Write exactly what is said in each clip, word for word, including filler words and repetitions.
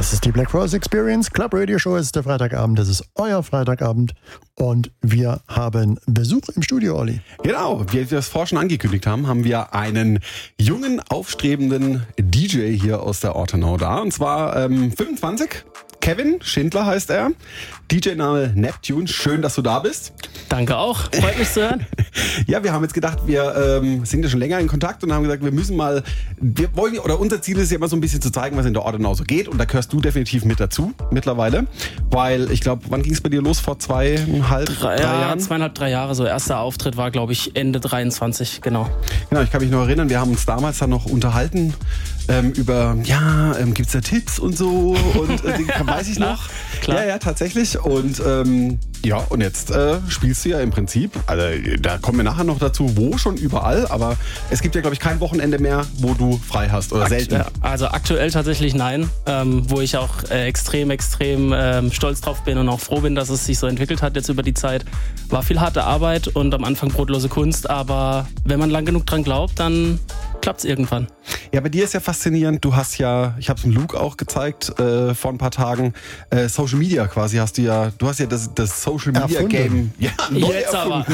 Das ist die Black Rose Experience Club Radio Show. Es ist der Freitagabend, das ist euer Freitagabend und wir haben Besuch im Studio, Olli. Genau, wie wir das vorher schon angekündigt haben, haben wir einen jungen, aufstrebenden D J hier aus der Ortenau da. Und zwar ähm, fünfundzwanzig, Kevin Schindler heißt er, D J-Name Neptune. Schön, dass du da bist. Danke auch, freut mich zu hören. Ja, wir haben jetzt gedacht, wir ähm, sind ja schon länger in Kontakt und haben gesagt, wir müssen mal, wir wollen, oder unser Ziel ist ja immer so ein bisschen zu zeigen, was in der Ortenau so geht, und da gehörst du definitiv mit dazu mittlerweile, weil ich glaube, wann ging es bei dir los? Vor zweieinhalb, drei, drei ja, Jahren? Zweieinhalb, drei Jahre, so erster Auftritt war, glaube ich, Ende dreiundzwanzig, genau. Genau, ich kann mich noch erinnern, wir haben uns damals dann noch unterhalten ähm, über, ja, ähm, gibt's da Tipps und so, und äh, weiß ich noch. Klar. Ja, ja, tatsächlich, und ähm, ja, und jetzt äh, spielst du ja im Prinzip, also da kommen wir nachher noch dazu, wo schon überall, aber es gibt ja, glaube ich, kein Wochenende mehr, wo du frei hast oder Akt- selten. ja, also aktuell tatsächlich nein, ähm, wo ich auch äh, extrem, extrem ähm, stolz drauf bin und auch froh bin, dass es sich so entwickelt hat jetzt über die Zeit. War viel harte Arbeit und am Anfang brotlose Kunst, aber wenn man lang genug dran glaubt, dann klappt's irgendwann. Ja, bei dir ist ja faszinierend, du hast ja, ich habe es dem Luke auch gezeigt äh, vor ein paar Tagen, äh, Social Media quasi hast du ja, du hast ja das, das Social Media Erfunden. Game ja, neu Jetzt aber.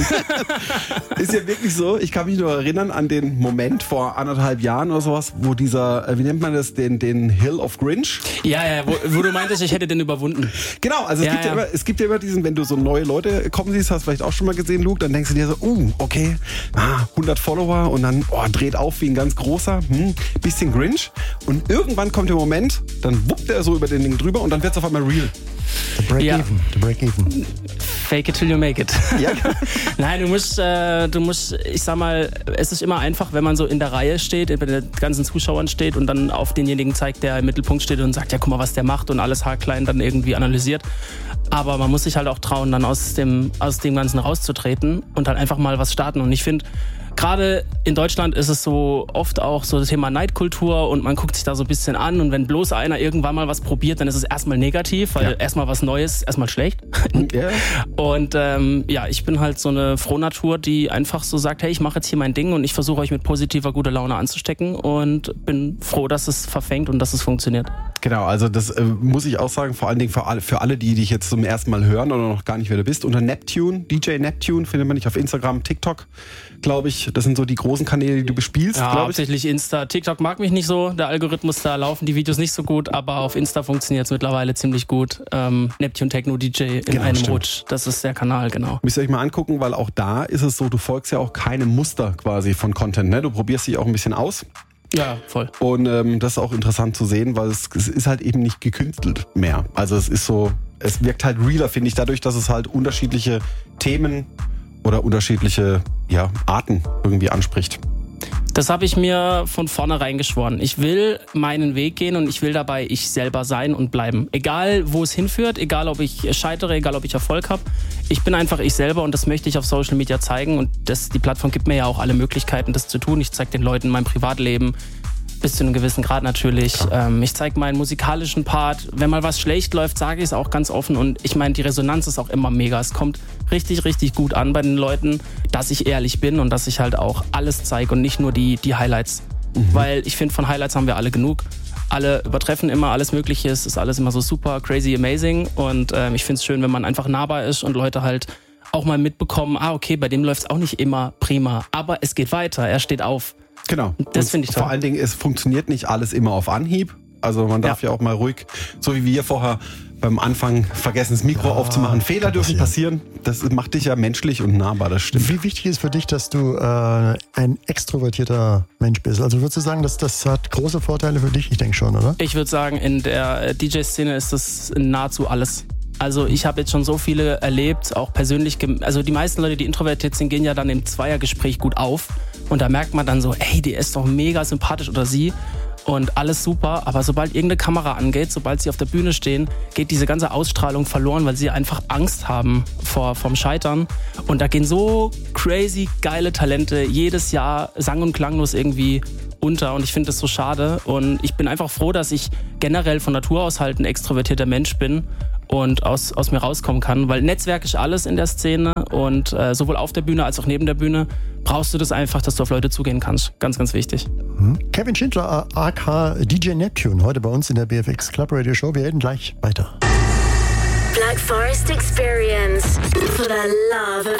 Ist ja wirklich so, ich kann mich nur erinnern an den Moment vor anderthalb Jahren oder sowas, wo dieser, äh, wie nennt man das, den, den Hill of Grinch? Ja, ja, wo, wo du meintest, ich hätte den überwunden. Genau, also es, Ja, gibt ja. ja. immer, es gibt ja immer diesen, wenn du so neue Leute kommen siehst, hast du vielleicht auch schon mal gesehen, Luke, dann denkst du dir so, uh, okay, ah, hundert Follower und dann oh, dreht auf wie ein ganz großer, hm, bisschen Grinch, und irgendwann kommt der Moment, dann wuppt er so über den Ding drüber und dann wird's auf einmal real. The break Ja. even, the break even. Fake it till you make it. Ja. Nein, du musst, äh, du musst, ich sag mal, es ist immer einfach, wenn man so in der Reihe steht, bei den ganzen Zuschauern steht und dann auf denjenigen zeigt, der im Mittelpunkt steht und sagt, ja, guck mal, was der macht, und alles haarklein dann irgendwie analysiert. Aber man muss sich halt auch trauen, dann aus dem, aus dem Ganzen rauszutreten und dann einfach mal was starten. Und ich finde, gerade in Deutschland ist es so oft auch so das Thema Neidkultur, und man guckt sich da so ein bisschen an, und wenn bloß einer irgendwann mal was probiert, dann ist es erstmal negativ, weil Ja. erstmal was Neues, erstmal schlecht. Ja. Und ähm, ja, ich bin halt so eine Frohnatur, die einfach so sagt, hey, ich mache jetzt hier mein Ding und ich versuche euch mit positiver, guter Laune anzustecken, und bin froh, dass es verfängt und dass es funktioniert. Genau, also das äh, muss ich auch sagen, vor allen Dingen für alle, für alle, die dich jetzt zum ersten Mal hören oder noch gar nicht, wer du bist. Unter Neptune, D J Neptune, findet man dich auf Instagram, TikTok, glaube ich. Das sind so die großen Kanäle, die du bespielst, Ja, glaube ich. hauptsächlich Insta. TikTok mag mich nicht so, der Algorithmus, da laufen die Videos nicht so gut, aber auf Insta funktioniert es mittlerweile ziemlich gut. Ähm, Neptune Techno D J in Genau, einem stimmt. Rutsch, das ist der Kanal, genau. Müsst ihr euch mal angucken, weil auch da ist es so, du folgst ja auch keinem Muster quasi von Content, ne? Du probierst dich auch ein bisschen aus. Ja, voll. Und ähm, das ist auch interessant zu sehen, weil es, es ist halt eben nicht gekünstelt mehr. Also es ist so, es wirkt halt realer, finde ich, dadurch, dass es halt unterschiedliche Themen oder unterschiedliche ja, Arten irgendwie anspricht. Das habe ich mir von vornherein geschworen. Ich will meinen Weg gehen und ich will dabei ich selber sein und bleiben. Egal, wo es hinführt, egal, ob ich scheitere, egal, ob ich Erfolg habe. Ich bin einfach ich selber, und das möchte ich auf Social Media zeigen. Und das, die Plattform gibt mir ja auch alle Möglichkeiten, das zu tun. Ich zeige den Leuten mein Privatleben, bis zu einem gewissen Grad natürlich. Ähm, ich zeige meinen musikalischen Part. Wenn mal was schlecht läuft, sage ich es auch ganz offen. Und ich meine, die Resonanz ist auch immer mega. Es kommt richtig, richtig gut an bei den Leuten, dass ich ehrlich bin und dass ich halt auch alles zeige und nicht nur die, die Highlights. Mhm. Weil ich finde, von Highlights haben wir alle genug. Alle übertreffen immer alles Mögliche. Es ist alles immer so super, crazy, amazing. Und ähm, ich finde es schön, wenn man einfach nahbar ist und Leute halt auch mal mitbekommen, ah, okay, bei dem läuft es auch nicht immer prima. Aber es geht weiter, er steht auf. Genau. Das finde ich toll. Vor allen Dingen, es funktioniert nicht alles immer auf Anhieb. Also man darf ja, ja auch mal ruhig, so wie wir vorher beim Anfang vergessen, das Mikro Ja, aufzumachen. Fehler dürfen passieren. Das macht dich ja menschlich und nahbar, das stimmt. Wie wichtig ist für dich, dass du äh, ein extrovertierter Mensch bist? Also würdest du sagen, dass das hat große Vorteile für dich? Ich denke schon, oder? Ich würde sagen, in der D J-Szene ist das nahezu alles. Also ich habe jetzt schon so viele erlebt, auch persönlich, gem- also die meisten Leute, die introvertiert sind, gehen ja dann im Zweiergespräch gut auf, und da merkt man dann so, ey, die ist doch mega sympathisch oder sie, und alles super, aber sobald irgendeine Kamera angeht, sobald sie auf der Bühne stehen, geht diese ganze Ausstrahlung verloren, weil sie einfach Angst haben vor vom Scheitern, und da gehen so crazy geile Talente jedes Jahr sang- und klanglos irgendwie unter, und ich finde das so schade, und ich bin einfach froh, dass ich generell von Natur aus halt ein extrovertierter Mensch bin und aus, aus mir rauskommen kann. Weil Netzwerk ist alles in der Szene und äh, sowohl auf der Bühne als auch neben der Bühne brauchst du das einfach, dass du auf Leute zugehen kannst. Ganz, ganz wichtig. Kevin Schindler, aka D J Neptune, heute bei uns in der B F X Club Radio Show. Wir reden gleich weiter. Black Forest Experience for the love of